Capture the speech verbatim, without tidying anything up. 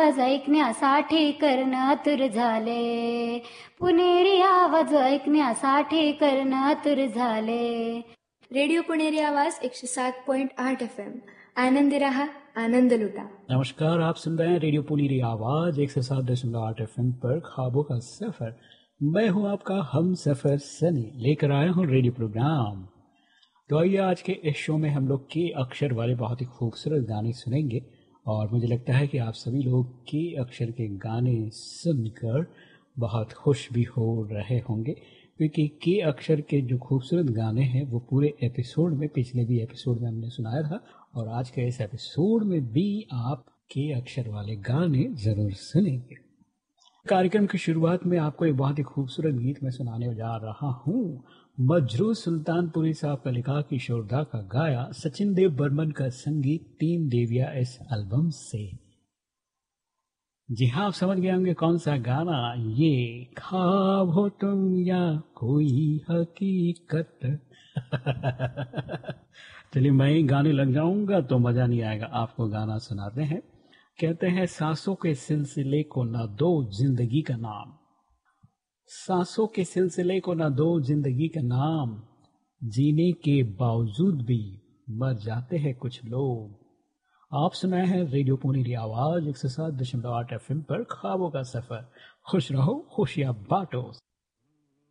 आवाज ऐकण्यासाठी कर्ण आतुर झाले. पुणेरी आवाज ऐकण्यासाठी कर्ण आतुर झाले. रेडिओ पुणेरी आवाज एकशे सात पॉइंट आठ एफ एम. आनंदी रहा, आनंद लुटा. नमस्कार, आप सुन रहे हैं रेडियो पुणेरी आवाज एक सौ सात दशमलव आठ एफ एम पर ख्वाबों का सफर. मैं हूं आपका हम सफर सनी, लेकर आया हूं रेडियो प्रोग्राम. तो आइए आज के इस शो में हम लोग के अक्षर वाले बहुत ही खूबसूरत गाने सुनेंगे. और मुझे लगता है कि आप सभी लोग के अक्षर के गाने सुनकर बहुत खुश भी हो रहे होंगे, क्योंकि के अक्षर के जो खूबसूरत गाने हैं वो पूरे एपिसोड में, पिछले भी एपिसोड में हमने सुनाया था, और आज के इस एपिसोड में भी आप के अक्षर वाले गाने जरूर सुनेंगे. कार्यक्रम की शुरुआत में आपको एक बहुत ही खूबसूरत गीत में सुनाने जा रहा हूँ. मजरू सुल्तानपुरी साहब का लिखा, किशोर दा का गाया, सचिन देव बर्मन का संगीत, तीन देविया इस एल्बम से. जी हाँ, आप समझ गए होंगे कौन सा गाना ये. ख्वाब हो तुम या कोई हकीकत. चलिए मैं गाने लग जाऊंगा तो मजा नहीं आएगा. आपको गाना सुनाते हैं. कहते हैं, सांसों के सिलसिले को ना दो जिंदगी का नाम, सांसों के सिलसिले को ना दो जिंदगी का नाम, जीने के बावजूद भी मर जाते हैं कुछ लोग. आप सुनाए हैं रेडियो पुणेरी आवाज एक सौ सात दशमलव आठ एफ एम पर ख्वाबों का सफर. खुश रहो, खुशियां बांटो.